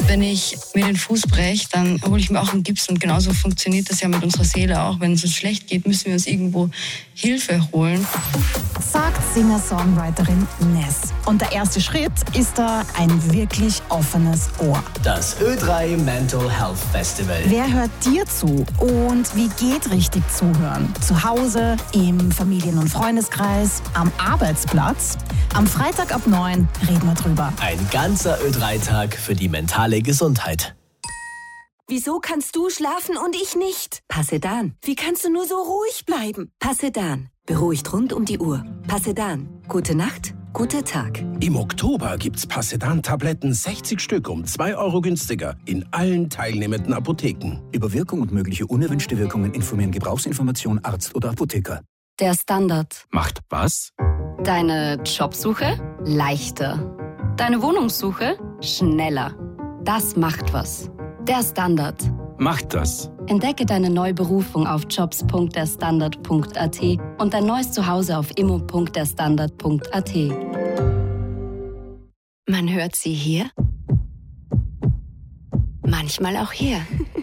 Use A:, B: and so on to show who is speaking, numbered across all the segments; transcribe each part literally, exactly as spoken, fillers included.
A: Wenn ich mir den Fuß breche, dann hole ich mir auch einen Gips und genauso funktioniert das ja mit unserer Seele auch. Wenn es uns schlecht geht, müssen wir uns irgendwo Hilfe holen.
B: Sagt Singer-Songwriterin Ness. Und der erste Schritt ist da ein wirklich offenes Ohr.
C: Das Ö drei Mental Health Festival.
B: Wer hört dir zu und wie geht richtig zuhören? Zu Hause, im Familien- und Freundeskreis, am Arbeitsplatz? Am Freitag ab neun reden wir drüber.
C: Ein ganzer Ö drei Tag für die mentale Gesundheit.
D: Wieso kannst du schlafen und ich nicht? Passedan. Wie kannst du nur so ruhig bleiben? Passedan. Beruhigt rund um die Uhr. Passedan. Gute Nacht, guter Tag.
E: Im Oktober gibt's Passedan-Tabletten sechzig Stück um zwei Euro günstiger in allen teilnehmenden Apotheken.
F: Über Wirkung und mögliche unerwünschte Wirkungen informieren Gebrauchsinformation Arzt oder Apotheker.
G: Der Standard.
E: Macht was?
G: Deine Jobsuche leichter. Deine Wohnungssuche schneller. Das macht was. Der Standard.
E: Macht das.
G: Entdecke deine neue Berufung auf jobs punkt der standard punkt a t und dein neues Zuhause auf immo punkt der standard punkt a t.
D: Man hört sie hier, manchmal auch hier.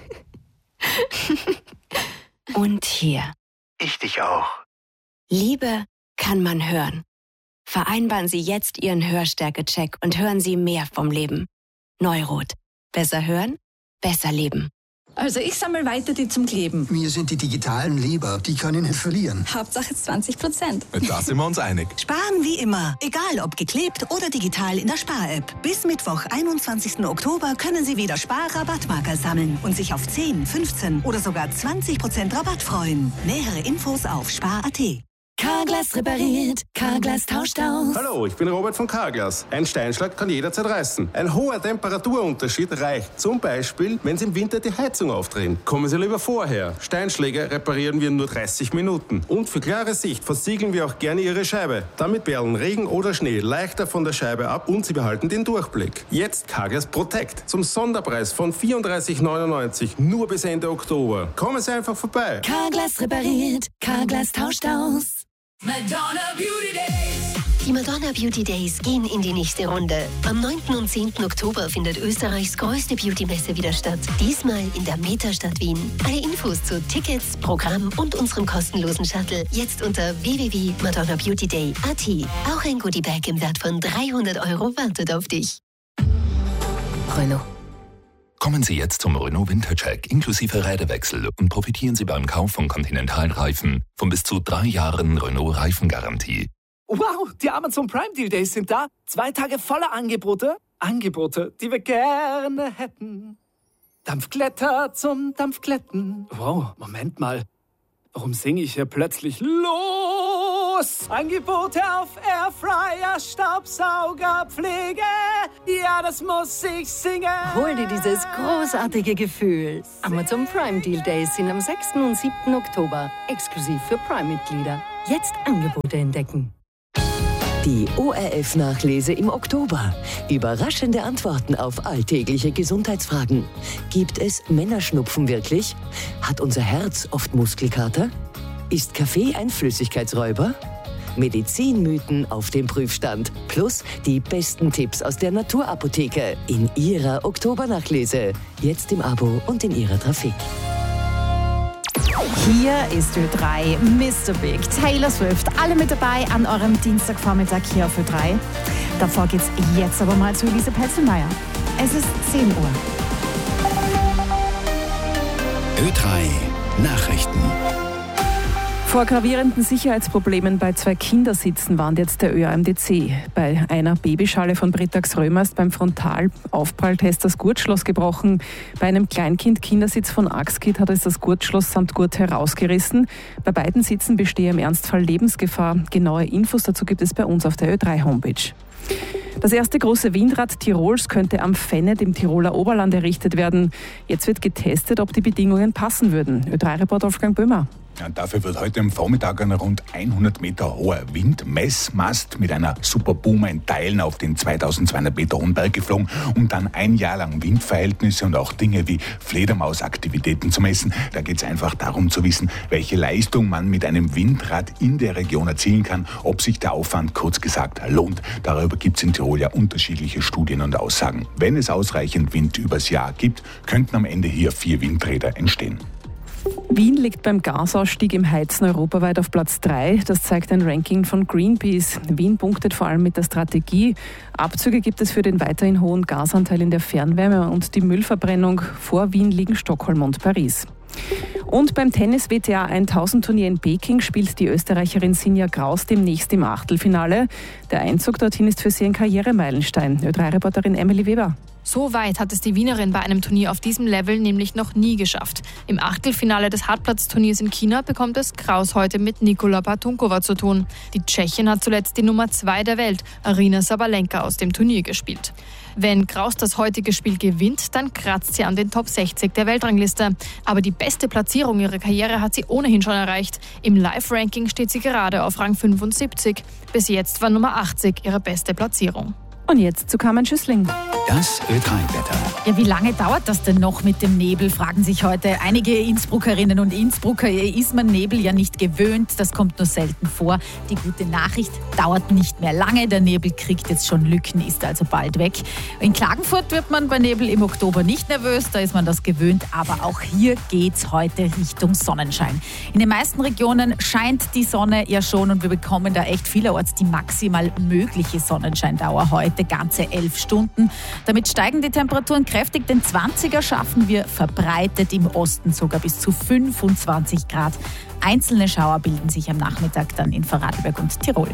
D: Und hier.
H: Ich dich auch.
D: Liebe kann man hören. Vereinbaren Sie jetzt Ihren Hörstärke-Check und hören Sie mehr vom Leben. Neurot. Besser hören, besser leben.
I: Also ich sammle weiter die zum Kleben.
J: Mir sind die digitalen lieber, die kann ich nicht verlieren.
I: Hauptsache zwanzig Prozent.
K: Da sind wir uns einig.
L: Sparen wie immer, egal ob geklebt oder digital in der Spar-App. Bis Mittwoch, einundzwanzigsten Oktober können Sie wieder Spar-Rabattmarker sammeln und sich auf zehn, fünfzehn oder sogar zwanzig Prozent Rabatt freuen. Nähere Infos auf spar punkt a t.
D: Carglass repariert, Carglass tauscht aus.
M: Hallo, ich bin Robert von Carglass. Ein Steinschlag kann jederzeit reißen. Ein hoher Temperaturunterschied reicht zum Beispiel, wenn Sie im Winter die Heizung aufdrehen. Kommen Sie lieber vorher. Steinschläge reparieren wir in nur dreißig Minuten. Und für klare Sicht versiegeln wir auch gerne Ihre Scheibe. Damit perlen Regen oder Schnee leichter von der Scheibe ab und Sie behalten den Durchblick. Jetzt Carglass Protect zum Sonderpreis von vierunddreißig neunundneunzig nur bis Ende Oktober. Kommen Sie einfach vorbei.
D: Carglass repariert, Carglass tauscht aus.
N: Madonna Beauty Days.
O: Die Madonna Beauty Days gehen in die nächste Runde. Am neunten und zehnten Oktober findet Österreichs größte Beauty-Messe wieder statt. Diesmal in der Metastadt Wien. Alle Infos zu Tickets, Programm und unserem kostenlosen Shuttle jetzt unter w w w punkt madonna beauty day punkt a t. Auch ein Goodiebag im Wert von dreihundert Euro wartet auf dich. Renault.
P: Kommen Sie jetzt zum Renault Wintercheck inklusive Räderwechsel und profitieren Sie beim Kauf von Continental-Reifen von bis zu drei Jahren Renault-Reifengarantie.
Q: Wow, die Amazon Prime Deal Days sind da. Zwei Tage voller Angebote. Angebote, die wir gerne hätten. Dampfglätter zum Dampfglätten. Wow, Moment mal. Warum singe ich hier plötzlich los? Angebote auf Airfryer, Staubsauger, Pflege. Ja, das muss ich singen.
R: Hol dir dieses großartige Gefühl. Amazon Prime Deal Days sind am sechsten und siebten Oktober. Exklusiv für Prime-Mitglieder. Jetzt Angebote entdecken.
S: Die O R F-Nachlese im Oktober. Überraschende Antworten auf alltägliche Gesundheitsfragen. Gibt es Männerschnupfen wirklich? Hat unser Herz oft Muskelkater? Ist Kaffee ein Flüssigkeitsräuber? Medizinmythen auf dem Prüfstand. Plus die besten Tipps aus der Naturapotheke. In Ihrer Oktobernachlese. Jetzt im Abo und in Ihrer Trafik.
B: Hier ist Ö drei, Mister Big, Taylor Swift, alle mit dabei an eurem Dienstagvormittag hier auf Ö drei. Davor geht's jetzt aber mal zu Elise Petzelmeier. Es ist zehn Uhr.
T: Ö drei Nachrichten.
C: Vor gravierenden Sicherheitsproblemen bei zwei Kindersitzen warnt jetzt der Ö A M D C. Bei einer Babyschale von Brittax Römer ist beim Frontalaufpralltest das Gurtschloss gebrochen. Bei einem Kleinkind-Kindersitz von Axkit hat es das Gurtschloss samt Gurt herausgerissen. Bei beiden Sitzen bestehe im Ernstfall Lebensgefahr. Genaue Infos dazu gibt es bei uns auf der Ö drei Homepage. Das erste große Windrad Tirols könnte am Fennet im Tiroler Oberland errichtet werden. Jetzt wird getestet, ob die Bedingungen passen würden. Ö drei Reporter Wolfgang Böhmer.
H: Ja, dafür wird heute am Vormittag ein rund hundert Meter hoher Windmessmast mit einer Superboomer in Teilen auf den zweitausendzweihundert Meter hohen Berg geflogen, um dann ein Jahr lang Windverhältnisse und auch Dinge wie Fledermausaktivitäten zu messen. Da geht es einfach darum zu wissen, welche Leistung man mit einem Windrad in der Region erzielen kann, ob sich der Aufwand kurz gesagt lohnt. Darüber gibt es in Tirol ja unterschiedliche Studien und Aussagen. Wenn es ausreichend Wind übers Jahr gibt, könnten am Ende hier vier Windräder entstehen.
C: Wien liegt beim Gasausstieg im Heizen europaweit auf Platz drei. Das zeigt ein Ranking von Greenpeace. Wien punktet vor allem mit der Strategie. Abzüge gibt es für den weiterhin hohen Gasanteil in der Fernwärme und die Müllverbrennung. Vor Wien liegen Stockholm und Paris. Und beim Tennis-W T A tausend Turnier in Peking spielt die Österreicherin Sinja Graus demnächst im Achtelfinale. Der Einzug dorthin ist für sie ein Karrieremeilenstein. Ö drei Reporterin Emily Weber.
K: So weit hat es die Wienerin bei einem Turnier auf diesem Level nämlich noch nie geschafft. Im Achtelfinale des Hartplatzturniers in China bekommt es Graus heute mit Nikola Batunkova zu tun. Die Tschechin hat zuletzt die Nummer zwei der Welt, Aryna Sabalenka, aus dem Turnier gespielt. Wenn Graus das heutige Spiel gewinnt, dann kratzt sie an den Top sechzig der Weltrangliste. Aber die beste Platzierung ihrer Karriere hat sie ohnehin schon erreicht. Im Live-Ranking steht sie gerade auf Rang fünfundsiebzig. Bis jetzt war Nummer achtzig ihre beste Platzierung.
C: Und jetzt zu Carmen Schüssling.
T: Das Ö drei Wetter.
B: Ja, wie lange dauert das denn noch mit dem Nebel, fragen sich heute einige Innsbruckerinnen und Innsbrucker. Ist man Nebel ja nicht gewöhnt, das kommt nur selten vor. Die gute Nachricht, dauert nicht mehr lange, der Nebel kriegt jetzt schon Lücken, ist also bald weg. In Klagenfurt wird man bei Nebel im Oktober nicht nervös, da ist man das gewöhnt, aber auch hier geht's heute Richtung Sonnenschein. In den meisten Regionen scheint die Sonne ja schon und wir bekommen da echt vielerorts die maximal mögliche Sonnenscheindauer heute, ganze elf Stunden. Damit steigen die Temperaturen kräftig, den zwanziger schaffen wir verbreitet, im Osten sogar bis zu fünfundzwanzig Grad. Einzelne Schauer bilden sich am Nachmittag dann in Vorarlberg und Tirol.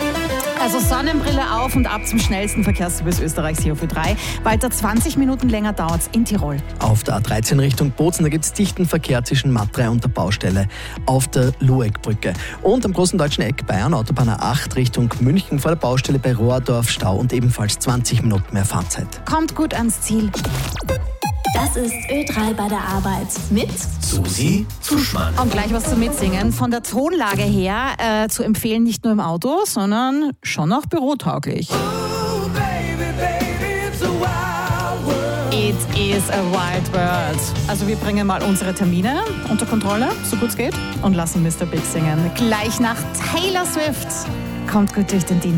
B: Also Sonnenbrille auf und ab zum schnellsten Verkehrsservice Österreichs hier auf Ö drei. Weiter zwanzig Minuten länger dauert es in Tirol.
U: Auf der A dreizehn Richtung Bozen, da gibt es dichten Verkehr zwischen Matt drei und der Baustelle auf der Lueckbrücke. Und am großen deutschen Eck Bayern, Autobahn A acht Richtung München vor der Baustelle bei Rohrdorf, Stau und ebenfalls zwanzig Minuten mehr Fahrzeit.
B: Kommt gut ans Ziel.
V: Das ist Ö drei bei der Arbeit mit
T: Susi Zuschmann.
B: Und gleich was zum Mitsingen. Von der Tonlage her äh, zu empfehlen, nicht nur im Auto, sondern schon auch bürotauglich.
N: Oh, baby, baby, it's a wild world.
B: It is a wild world. Also wir bringen mal unsere Termine unter Kontrolle, so gut es geht, und lassen Mister Big singen. Gleich nach Taylor Swift. Kommt gut durch den Dienstag.